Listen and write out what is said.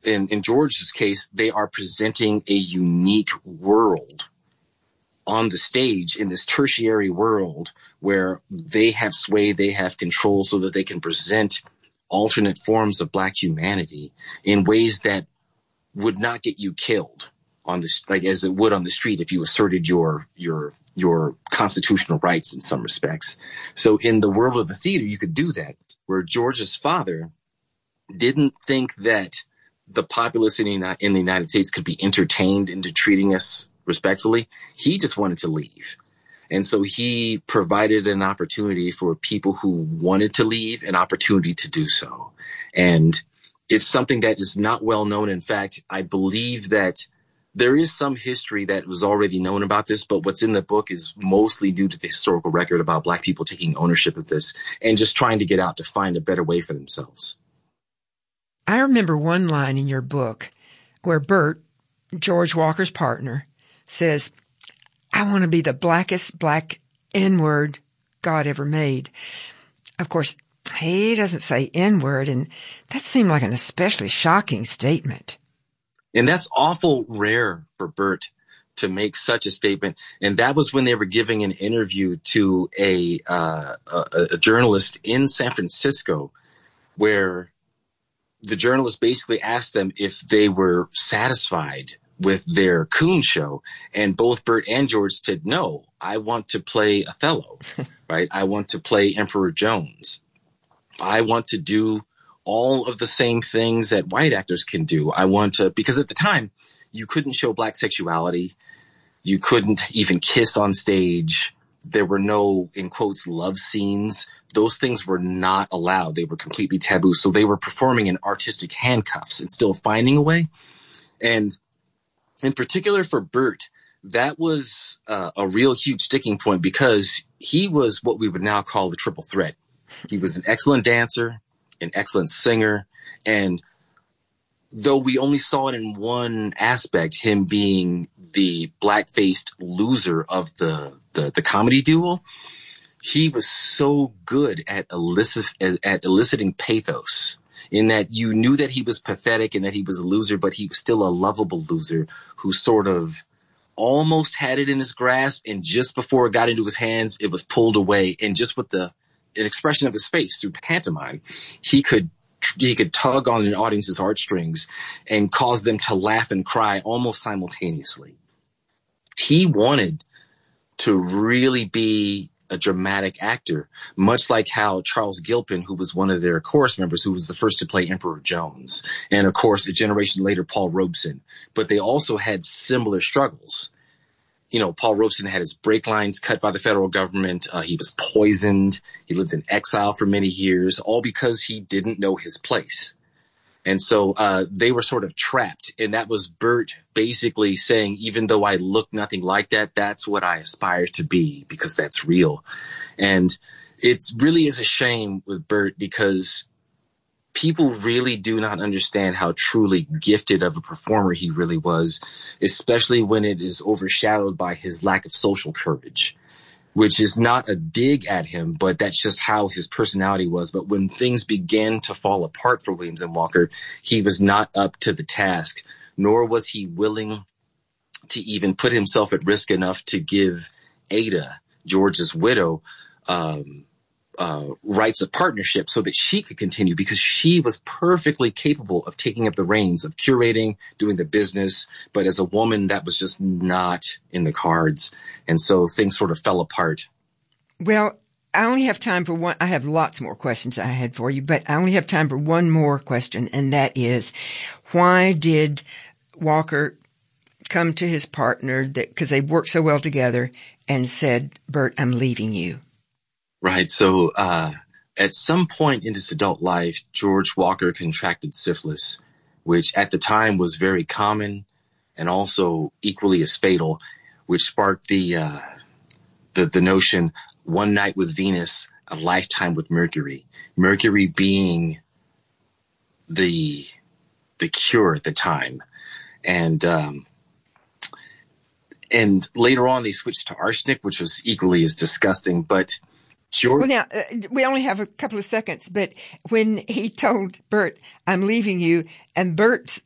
in George's case, they are presenting a unique world on the stage in this tertiary world where they have sway, they have control so that they can present alternate forms of Black humanity in ways that would not get you killed on this, like as it would on the street if you asserted your constitutional rights in some respects. So in the world of the theater, you could do that, where George's father didn't think that the populace in the United States could be entertained into treating us respectfully. He just wanted to leave. And so he provided an opportunity for people who wanted to leave an opportunity to do so. And it's something that is not well known. In fact, I believe that there is some history that was already known about this, but what's in the book is mostly due to the historical record about Black people taking ownership of this and just trying to get out to find a better way for themselves. I remember one line in your book where Burt, George Walker's partner, says, "I want to be the blackest Black N-word God ever made." Of course, he doesn't say N-word, and that seemed like an especially shocking statement. And that's awful rare for Burt to make such a statement. And that was when they were giving an interview to a journalist in San Francisco, where the journalist basically asked them if they were satisfied with their coon show. And both Burt and George said, "No, I want to play Othello, right? I want to play Emperor Jones. I want to do all of the same things that white actors can do. I want to," because at the time you couldn't show Black sexuality. You couldn't even kiss on stage. There were no, in quotes, love scenes. Those things were not allowed. They were completely taboo. So they were performing in artistic handcuffs and still finding a way. And in particular for Burt, that was a real huge sticking point because he was what we would now call the triple threat. He was an excellent dancer, an excellent singer, and though we only saw it in one aspect, him being the black-faced loser of the comedy duo, he was so good at eliciting pathos, in that you knew that he was pathetic and that he was a loser, but he was still a lovable loser who sort of almost had it in his grasp, and just before it got into his hands, it was pulled away. And just with an expression of his face through pantomime, he could tug on an audience's heartstrings and cause them to laugh and cry almost simultaneously. He wanted to really be a dramatic actor, much like how Charles Gilpin, who was one of their chorus members, who was the first to play Emperor Jones, and of course, a generation later, Paul Robeson. But they also had similar struggles. You know, Paul Robeson had his brake lines cut by the federal government. He was poisoned. He lived in exile for many years, all because he didn't know his place. And so they were sort of trapped. And that was Burt basically saying, even though I look nothing like that, that's what I aspire to be, because that's real. And it really is a shame with Burt, because people really do not understand how truly gifted of a performer he really was, especially when it is overshadowed by his lack of social courage, which is not a dig at him, but that's just how his personality was. But when things began to fall apart for Williams and Walker, he was not up to the task, nor was he willing to even put himself at risk enough to give Ada, George's widow, rights of partnership so that she could continue, because she was perfectly capable of taking up the reins of curating, doing the business. But as a woman, that was just not in the cards. And so things sort of fell apart. Well, I only have time for one. I have lots more questions I had for you, but I only have time for one more question. And that is, why did Walker come to his partner, because they worked so well together, and said, "Burt, I'm leaving you"? Right. So at some point in his adult life, George Walker contracted syphilis, which at the time was very common and also equally as fatal, which sparked the notion, one night with Venus, a lifetime with Mercury. Mercury being the cure at the time. And later on they switched to arsenic, which was equally as disgusting. But George... Well, now, we only have a couple of seconds, but when he told Burt, "I'm leaving you," and Burt's